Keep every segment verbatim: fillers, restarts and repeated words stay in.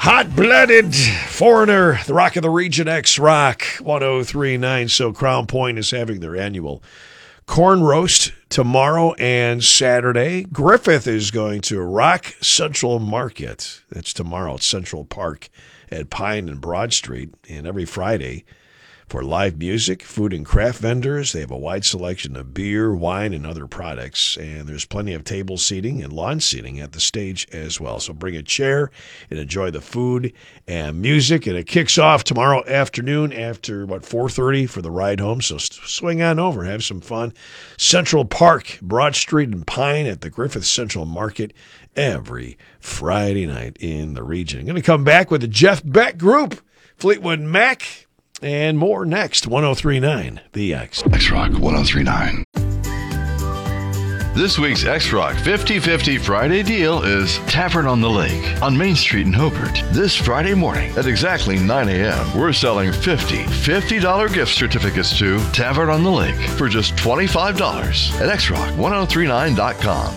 Hot-blooded foreigner, the Rock of the Region, X-Rock, one oh three point nine. So Crown Point is having their annual corn roast tomorrow and Saturday. Griffith is going to Rock Central Market. That's tomorrow at Central Park at Pine and Broad Street. And every Friday for live music, food and craft vendors. They have a wide selection of beer, wine, and other products. And there's plenty of table seating and lawn seating at the stage as well. So bring a chair and enjoy the food and music. And it kicks off tomorrow afternoon after, what, four thirty for the ride home. So swing on over, have some fun. Central Park, Broad Street and Pine at the Griffith Central Market every Friday night in the region. I'm going to come back with the Jeff Beck Group, Fleetwood Mac, and more next. one oh three point nine The X. X-Rock one oh three point nine. This week's X-Rock fifty fifty Friday deal is Tavern on the Lake on Main Street in Hobart. This Friday morning at exactly nine a.m., we're selling fifty fifty dollars gift certificates to Tavern on the Lake for just twenty-five dollars at X Rock ten thirty-nine dot com.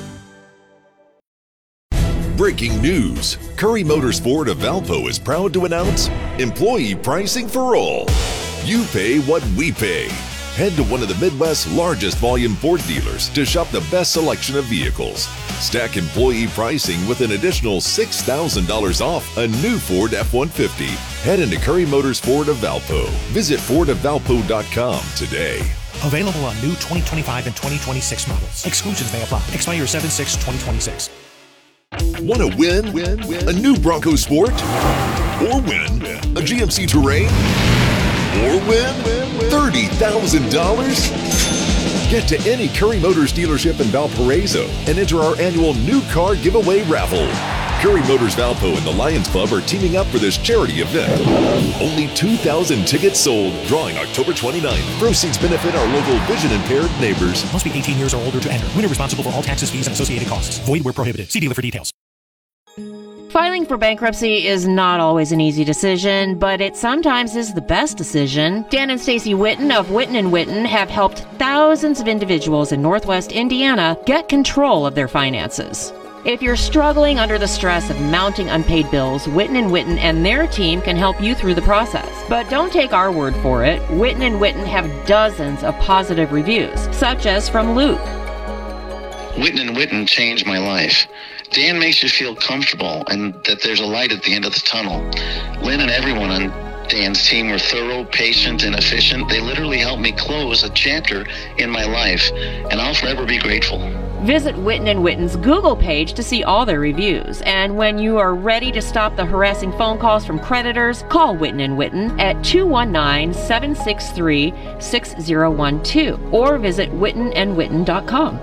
Breaking news. Curry Motors Ford of Valpo is proud to announce employee pricing for all. You pay what we pay. Head to one of the Midwest's largest volume Ford dealers to shop the best selection of vehicles. Stack employee pricing with an additional six thousand dollars off a new Ford F one fifty. Head into Curry Motors Ford of Valpo. Visit ford of valpo dot com today. Available on new twenty twenty-five and twenty twenty-six models. Exclusions may apply. Expire seven six twenty twenty-six. Want to win? win? Win? A new Bronco Sport? Or win? A G M C Terrain? Or win? thirty thousand dollars? Get to any Curry Motors dealership in Valparaiso and enter our annual new car giveaway raffle. Curry Motors Valpo and the Lions Club are teaming up for this charity event. Only two thousand tickets sold, drawing October twenty-ninth. Proceeds benefit our local vision-impaired neighbors. Must be eighteen years or older to enter. Winner responsible for all taxes, fees, and associated costs. Void where prohibited. See dealer for details. Filing for bankruptcy is not always an easy decision, but it sometimes is the best decision. Dan and Stacy Witten of Witten and Witten have helped thousands of individuals in Northwest Indiana get control of their finances. If you're struggling under the stress of mounting unpaid bills, Witten and Witten and their team can help you through the process. But don't take our word for it. Witten and Witten have dozens of positive reviews, such as from Luke. Witten and Witten changed my life. Dan makes you feel comfortable and that there's a light at the end of the tunnel. Lynn and everyone on Dan's team were thorough, patient, and efficient. They literally helped me close a chapter in my life, and I'll forever be grateful. Visit Witten and Witten's Google page to see all their reviews. And when you are ready to stop the harassing phone calls from creditors, call Witten and Witten at two one nine, seven six three, six zero one two or visit witten and witten dot com.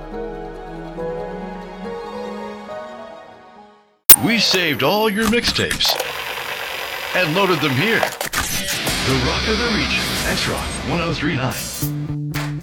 We saved all your mixtapes and loaded them here. The Rock of the Region, X Rock ten thirty-nine.